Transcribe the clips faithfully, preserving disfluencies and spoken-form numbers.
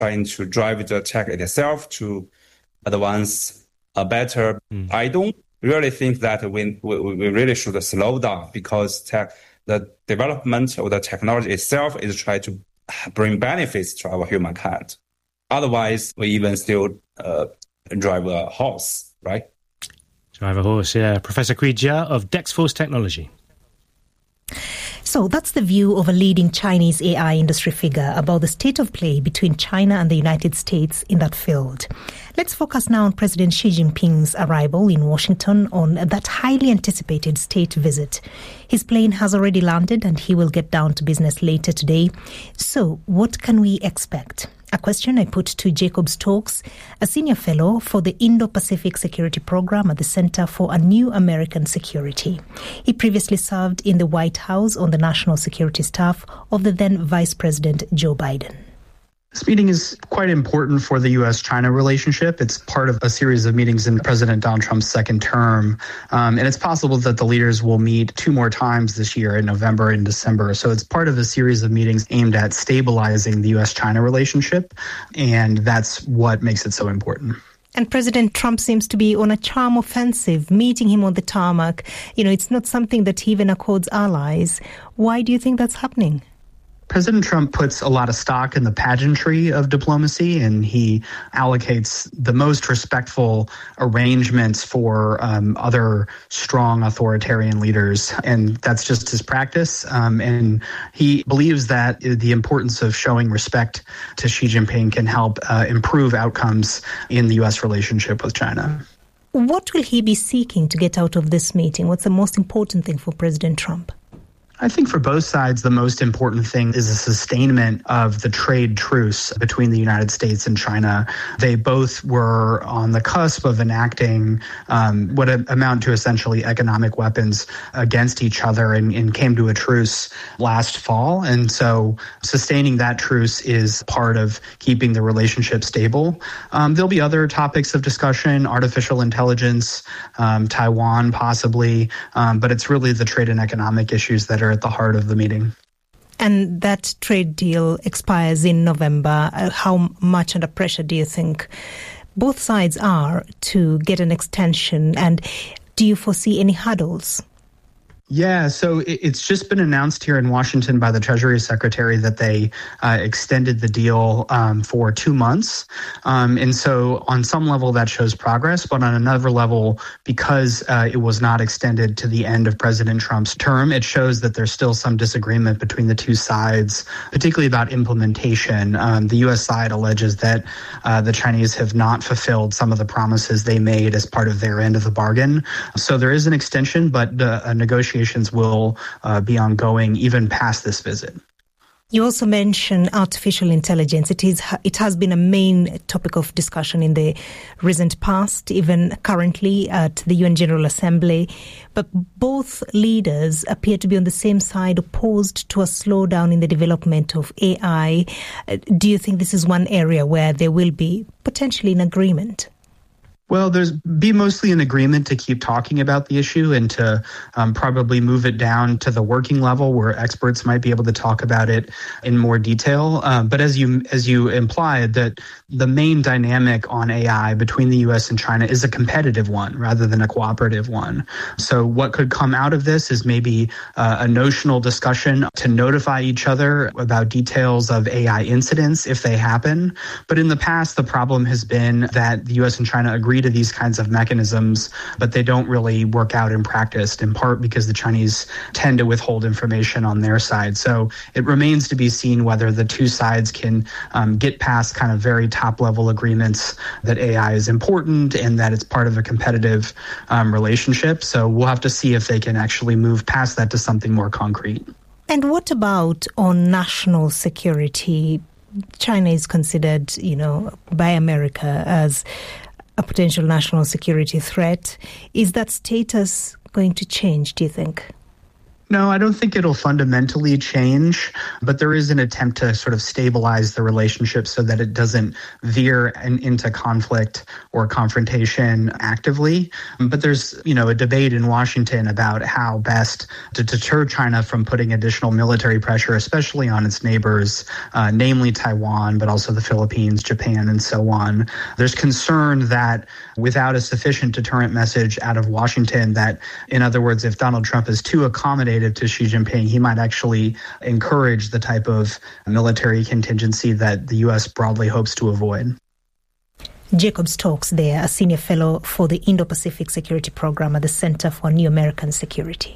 trying to drive the tech itself to advance a better. Mm. I don't really think that we, we, we really should slow down because tech, the development of the technology itself is trying to bring benefits to our humankind. Otherwise, we even still uh, drive a horse, right? Drive a horse, yeah. Professor Cui Jia of Dexforce Technology. So that's the view of a leading Chinese A I industry figure about the state of play between China and the United States in that field. Let's focus now on President Xi Jinping's arrival in Washington on that highly anticipated state visit. His plane has already landed and he will get down to business later today. So what can we expect? A question I put to Jacob Stokes, a senior fellow for the Indo-Pacific Security Program at the Center for a New American Security. He previously served in the White House on the national security staff of the then Vice President Joe Biden. This meeting is quite important for the U S China relationship. It's part of a series of meetings in President Donald Trump's second term. Um, and it's possible that the leaders will meet two more times this year in November and December. So it's part of a series of meetings aimed at stabilizing the U S China relationship. And that's what makes it so important. And President Trump seems to be on a charm offensive, meeting him on the tarmac. You know, it's not something that he even accords allies. Why do you think that's happening? President Trump puts a lot of stock in the pageantry of diplomacy, and he allocates the most respectful arrangements for um, other strong authoritarian leaders. And that's just his practice. Um, and he believes that the importance of showing respect to Xi Jinping can help uh, improve outcomes in the U S relationship with China. What will he be seeking to get out of this meeting? What's the most important thing for President Trump? I think for both sides, the most important thing is a sustainment of the trade truce between the United States and China. They both were on the cusp of enacting um, what amount to essentially economic weapons against each other and, and came to a truce last fall. And so sustaining that truce is part of keeping the relationship stable. Um, there'll be other topics of discussion, artificial intelligence, um, Taiwan possibly, um, but it's really the trade and economic issues that are at the heart of the meeting. And that trade deal expires in November. Uh, how much under pressure do you think both sides are to get an extension? And do you foresee any hurdles? Yeah, so it's just been announced here in Washington by the Treasury Secretary that they uh, extended the deal um, for two months. Um, and so on some level that shows progress, but on another level, because uh, it was not extended to the end of President Trump's term, it shows that there's still some disagreement between the two sides, particularly about implementation. Um, the U S side alleges that uh, the Chinese have not fulfilled some of the promises they made as part of their end of the bargain. So there is an extension, but uh, a negotiation will uh, be ongoing even past this visit. You also mentioned artificial intelligence. It is it has been a main topic of discussion in the recent past, even currently at the U N General Assembly. But both leaders appear to be on the same side, opposed to a slowdown in the development of A I. Do you think this is one area where there will be potentially an agreement? Well, there's be mostly an agreement to keep talking about the issue and to um, probably move it down to the working level where experts might be able to talk about it in more detail. Um, but as you as you implied, that the main dynamic on A I between the U S and China is a competitive one rather than a cooperative one. So what could come out of this is maybe uh, a notional discussion to notify each other about details of A I incidents if they happen. But in the past, the problem has been that the U S and China agree to these kinds of mechanisms, but they don't really work out in practice, in part because the Chinese tend to withhold information on their side. So it remains to be seen whether the two sides can um, get past kind of very top-level agreements that A I is important and that it's part of a competitive um, relationship. So we'll have to see if they can actually move past that to something more concrete. And what about on national security? China is considered, you know, by America as a potential national security threat. Is that status going to change, do you think? No, I don't think it'll fundamentally change, but there is an attempt to sort of stabilize the relationship so that it doesn't veer in, into conflict or confrontation actively. But there's, you know, a debate in Washington about how best to deter China from putting additional military pressure, especially on its neighbors, uh, namely Taiwan, but also the Philippines, Japan, and so on. There's concern that without a sufficient deterrent message out of Washington, that, in other words, if Donald Trump is too accommodative to Xi Jinping, he might actually encourage the type of military contingency that the U S broadly hopes to avoid. Jacob Stokes there, a senior fellow for the Indo-Pacific Security Program at the Center for New American Security.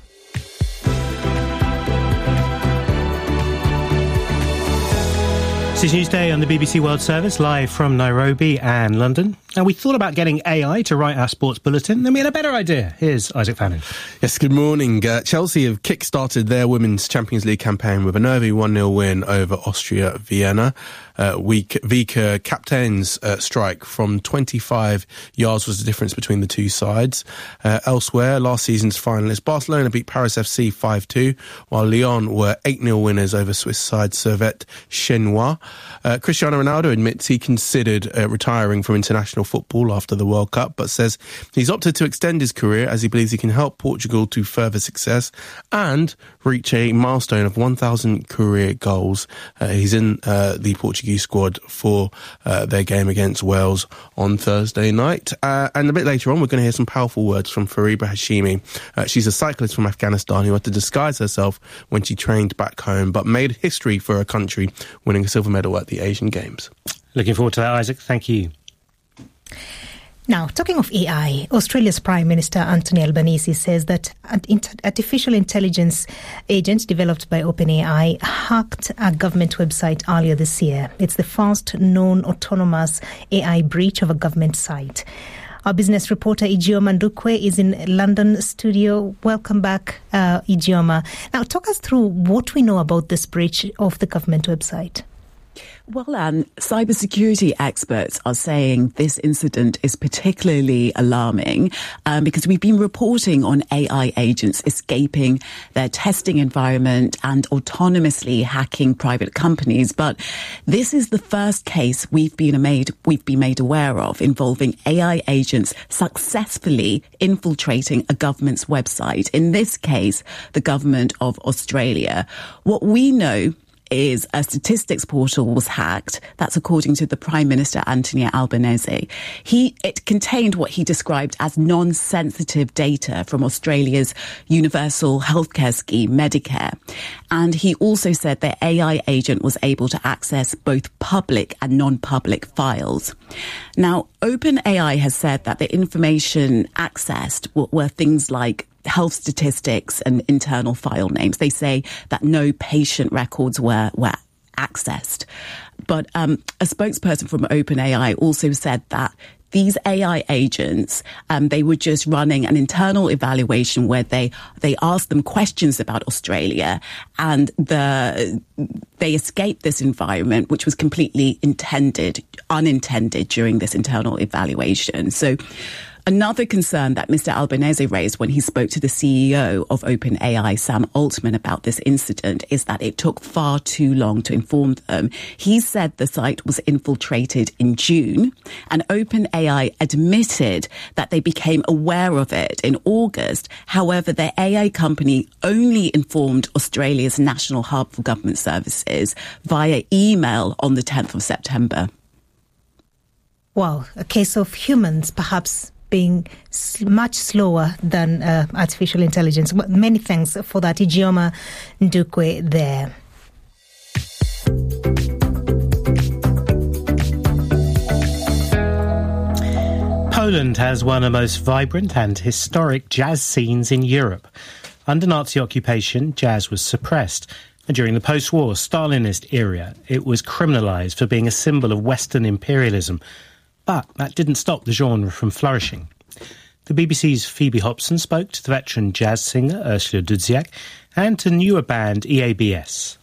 This is Newsday on the B B C World Service, live from Nairobi and London. And we thought about getting A I to write our sports bulletin, then we had a better idea. Here's Isaac Fannin. Yes, good morning. Uh, Chelsea have kick-started their Women's Champions League campaign with a nervy one nil win over Austria Vienna. Uh, Vika captain's uh, strike from twenty-five yards was the difference between the two sides. Uh, elsewhere, last season's finalists Barcelona beat Paris F C five two, while Lyon were eight nil winners over Swiss side Servette Chenois. Uh, Cristiano Ronaldo admits he considered uh, retiring from international football after the World Cup, but says he's opted to extend his career as he believes he can help Portugal to further success and reach a milestone of one thousand career goals. Uh, he's in uh, the Portuguese squad for uh, their game against Wales on Thursday night. Uh, and a bit later on, we're going to hear some powerful words from Fariba Hashimi. Uh, she's a cyclist from Afghanistan who had to disguise herself when she trained back home, but made history for her country, winning a silver medal at the Asian Games. Looking forward to that, Isaac. Thank you. Now, talking of A I, Australia's Prime Minister Anthony Albanese says that an artificial intelligence agent developed by OpenAI hacked a government website earlier this year. It's the first known autonomous A I breach of a government site. Our business reporter Ijeoma Ndukwe is in London studio. Welcome back, uh, Ijeoma. Now, talk us through what we know about this breach of the government website. Well, Anne, cybersecurity experts are saying this incident is particularly alarming um, because we've been reporting on A I agents escaping their testing environment and autonomously hacking private companies. But this is the first case we've been made we've been made aware of involving A I agents successfully infiltrating a government's website. In this case, the government of Australia. What we know is a statistics portal was hacked. That's according to the Prime Minister, Anthony Albanese. He, it contained what he described as non-sensitive data from Australia's universal healthcare scheme, Medicare. And he also said the A I agent was able to access both public and non-public files. Now, OpenAI has said that the information accessed were, were things like health statistics and internal file names. They say that no patient records were, were accessed. But um, a spokesperson from OpenAI also said that these A I agents, um, they were just running an internal evaluation where they they asked them questions about Australia, and the they escaped this environment, which was completely intended, unintended during this internal evaluation. So another concern that Mister Albanese raised when he spoke to the C E O of OpenAI, Sam Altman, about this incident is that it took far too long to inform them. He said the site was infiltrated in June, and OpenAI admitted that they became aware of it in August. However, their A I company only informed Australia's National Hub for Government Services via email on the tenth of September. Wow, a case of humans perhaps being much slower than uh, artificial intelligence. Many thanks for that, Ijeoma Ndukwe there. Poland has one of the most vibrant and historic jazz scenes in Europe. Under Nazi occupation, jazz was suppressed. And during the post-war Stalinist era, it was criminalised for being a symbol of Western imperialism. But that didn't stop the genre from flourishing. The B B C's Phoebe Hobson spoke to the veteran jazz singer Ursula Dudziak and to newer band E A B S.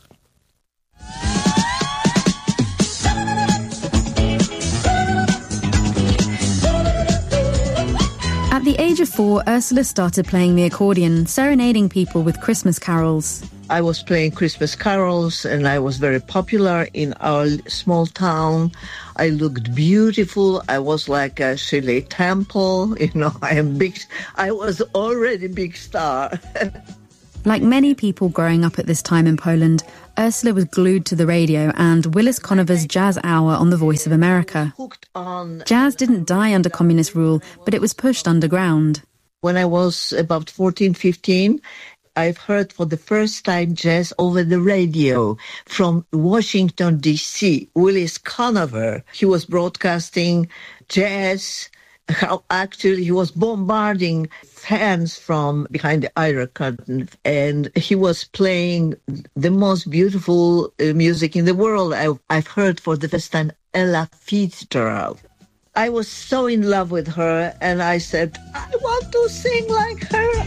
At the age of four, Ursula started playing the accordion, serenading people with Christmas carols. I was playing Christmas carols and I was very popular in our small town. I looked beautiful. I was like a Shirley Temple. You know, I am big. I was already a big star. Like many people growing up at this time in Poland, Ursula was glued to the radio and Willis Conover's Jazz Hour on the Voice of America. Jazz didn't die under communist rule, but it was pushed underground. When I was about fourteen, fifteen, I've heard for the first time jazz over the radio from Washington, D C Willis Conover. He was broadcasting jazz, how actually he was bombarding fans from behind the Iron Curtain, and he was playing the most beautiful uh, music in the world. I, I've heard for the first time Ella Fitzgerald. I was so in love with her, and I said, I want to sing like her.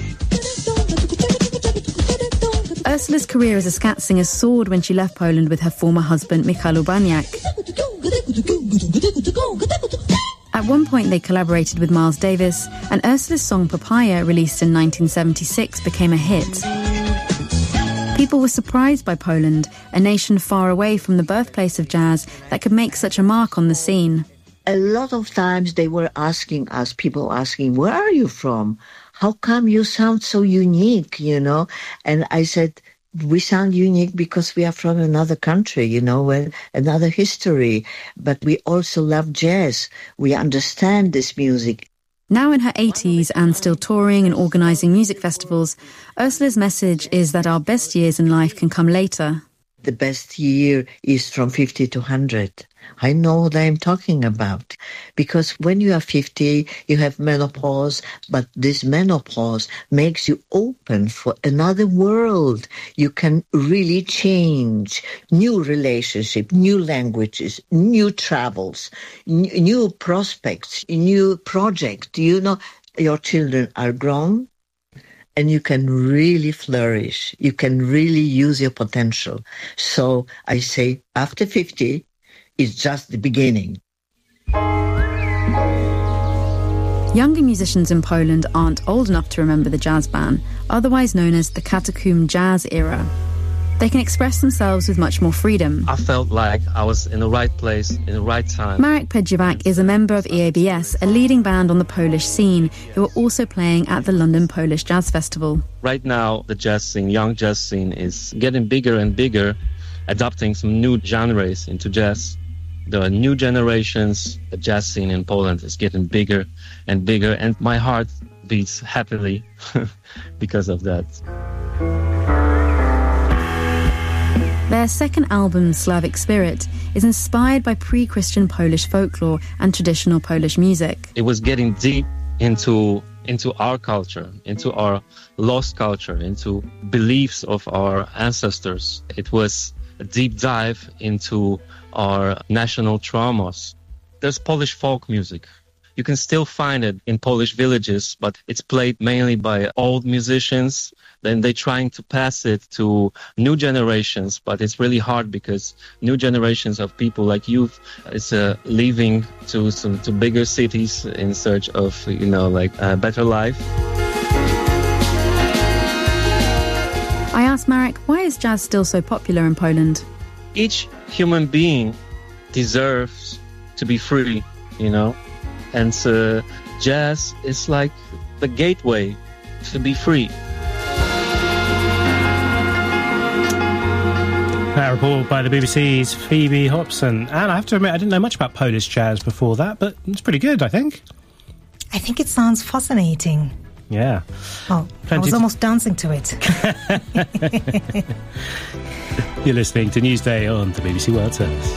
Ursula's career as a scat singer soared when she left Poland with her former husband, Michał Urbaniak. At one point, they collaborated with Miles Davis, and Ursula's song Papaya, released in nineteen seventy-six, became a hit. People were surprised by Poland, a nation far away from the birthplace of jazz that could make such a mark on the scene. A lot of times they were asking us, people asking, where are you from? How come you sound so unique, you know? And I said, we sound unique because we are from another country, you know, and another history. But we also love jazz. We understand this music. Now in her eighties and still touring and organising music festivals, Ursula's message is that our best years in life can come later. The best year is from fifty to one hundred. I know what I'm talking about. Because when you are fifty, you have menopause, but this menopause makes you open for another world. You can really change. New relationship, new languages, new travels, n- new prospects, new projects. You know, your children are grown. And you can really flourish. You can really use your potential. So I say after fifty, it's just the beginning. Younger musicians in Poland aren't old enough to remember the jazz ban, otherwise known as the Catacomb Jazz era. They can express themselves with much more freedom. I felt like I was in the right place, in the right time. Marek Pedziewak is a member of E A B S, a leading band on the Polish scene, who are also playing at the London Polish Jazz Festival. Right now, the jazz scene, young jazz scene, is getting bigger and bigger, adopting some new genres into jazz. There are new generations. The jazz scene in Poland is getting bigger and bigger, and my heart beats happily because of that. Their second album, Slavic Spirit, is inspired by pre-Christian Polish folklore and traditional Polish music. It was getting deep into into our culture, into our lost culture, into beliefs of our ancestors. It was a deep dive into our national traumas. There's Polish folk music. You can still find it in Polish villages, but it's played mainly by old musicians. Then they're trying to pass it to new generations, but it's really hard because new generations of people like youth is uh, leaving to some to bigger cities in search of, you know, like a better life. I asked Marek, why is jazz still so popular in Poland? Each human being deserves to be free, you know, and uh, jazz is like the gateway to be free. That report by the B B C's Phoebe Hobson. And I have to admit, I didn't know much about Polish jazz before that, but it's pretty good, I think. I think it sounds fascinating. Yeah. Oh, Plenty I was to... almost dancing to it. You're listening to Newsday on the B B C World Service.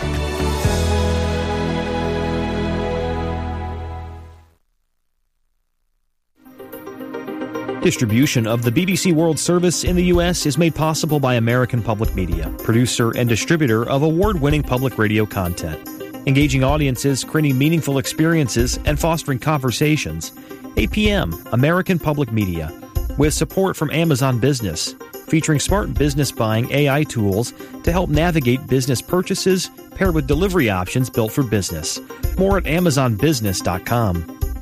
Distribution of the B B C World Service in the U S is made possible by American Public Media, producer and distributor of award-winning public radio content. Engaging audiences, creating meaningful experiences, and fostering conversations. A P M, American Public Media, with support from Amazon Business, featuring smart business buying A I tools to help navigate business purchases paired with delivery options built for business. More at amazon business dot com.